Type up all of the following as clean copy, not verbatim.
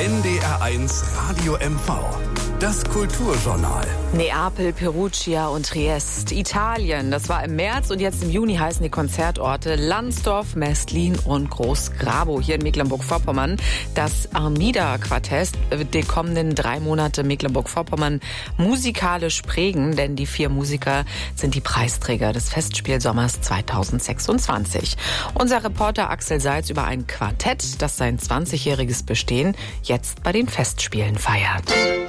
NDR1 Radio MV. Das Kulturjournal. Neapel, Perugia und Triest. Italien, das war im März und jetzt im Juni heißen die Konzertorte Lansdorf, Mestlin und Groß-Grabow hier in Mecklenburg-Vorpommern. Das Armida-Quartett wird die kommenden 3 Monate Mecklenburg-Vorpommern musikalisch prägen, denn die 4 Musiker sind die Preisträger des Festspielsommers 2026. Unser Reporter Axel Seitz über ein Quartett, das sein 20-jähriges Bestehen jetzt bei den Festspielen feiert.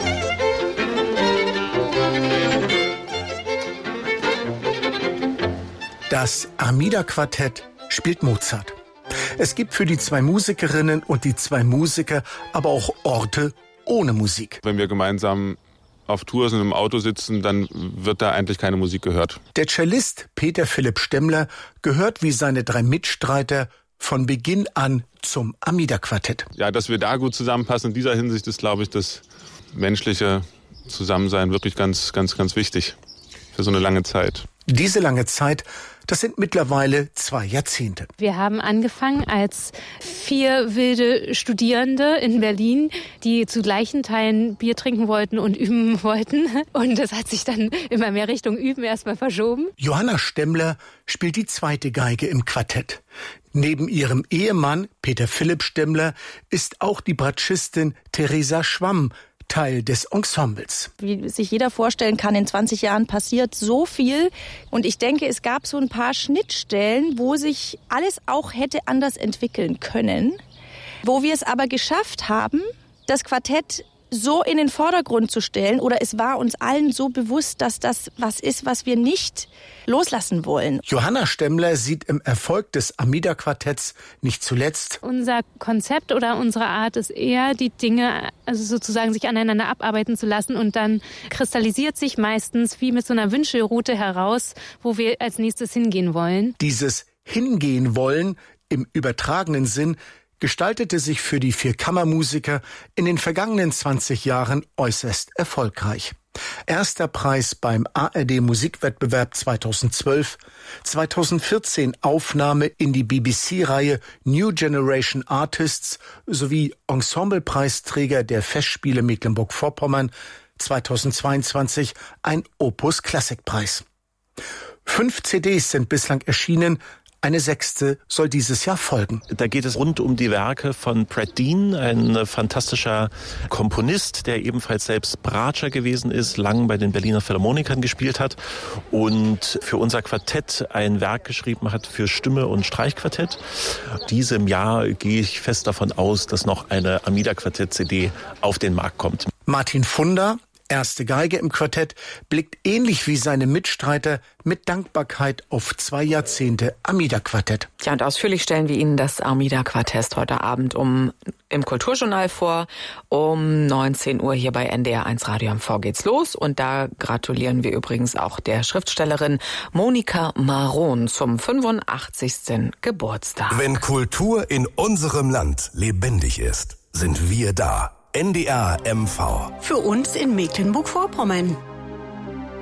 Das Armida-Quartett spielt Mozart. Es gibt für die 2 Musikerinnen und die 2 Musiker aber auch Orte ohne Musik. Wenn wir gemeinsam auf Tour sind und im Auto sitzen, dann wird da eigentlich keine Musik gehört. Der Cellist Peter Philipp Stemmler gehört wie seine 3 Mitstreiter von Beginn an zum Armida-Quartett. Ja, dass wir da gut zusammenpassen, in dieser Hinsicht ist, glaube ich, das menschliche Zusammensein wirklich ganz, ganz, ganz wichtig für so eine lange Zeit. Diese lange Zeit, das sind mittlerweile 2 Jahrzehnte. Wir haben angefangen als 4 wilde Studierende in Berlin, die zu gleichen Teilen Bier trinken wollten und üben wollten. Und das hat sich dann immer mehr Richtung Üben erstmal verschoben. Johanna Stemmler spielt die 2. Geige im Quartett. Neben ihrem Ehemann Peter Philipp Stemmler ist auch die Bratschistin Theresa Schwamm Teil des Ensembles. Wie sich jeder vorstellen kann, in 20 Jahren passiert so viel. Und ich denke, es gab so ein paar Schnittstellen, wo sich alles auch hätte anders entwickeln können. Wo wir es aber geschafft haben, das Quartett so in den Vordergrund zu stellen, oder es war uns allen so bewusst, dass das was ist, was wir nicht loslassen wollen. Johanna Stemmler sieht im Erfolg des Armida-Quartetts nicht zuletzt: Unser Konzept oder unsere Art ist eher, die Dinge also sozusagen sich aneinander abarbeiten zu lassen, und dann kristallisiert sich meistens wie mit so einer Wünschelrute heraus, wo wir als nächstes hingehen wollen. Dieses Hingehen wollen im übertragenen Sinn gestaltete sich für die 4 Kammermusiker in den vergangenen 20 Jahren äußerst erfolgreich. Erster Preis beim ARD Musikwettbewerb 2012, 2014 Aufnahme in die BBC-Reihe New Generation Artists sowie Ensemblepreisträger der Festspiele Mecklenburg-Vorpommern, 2022 ein Opus-Klassikpreis. 5 CDs sind bislang erschienen. Eine 6. soll dieses Jahr folgen. Da geht es rund um die Werke von Brad Dean, ein fantastischer Komponist, der ebenfalls selbst Bratscher gewesen ist, lang bei den Berliner Philharmonikern gespielt hat und für unser Quartett ein Werk geschrieben hat für Stimme und Streichquartett. Diesem Jahr gehe ich fest davon aus, dass noch eine Armida-Quartett-CD auf den Markt kommt. Martin Funder, erste Geige im Quartett, blickt ähnlich wie seine Mitstreiter mit Dankbarkeit auf 2 Jahrzehnte Armida-Quartett. Ja, und ausführlich stellen wir Ihnen das Armida-Quartett heute Abend im Kulturjournal vor. Um 19 Uhr hier bei NDR1 Radio MV geht's los. Und da gratulieren wir übrigens auch der Schriftstellerin Monika Maron zum 85. Geburtstag. Wenn Kultur in unserem Land lebendig ist, sind wir da. NDR MV. Für uns in Mecklenburg-Vorpommern.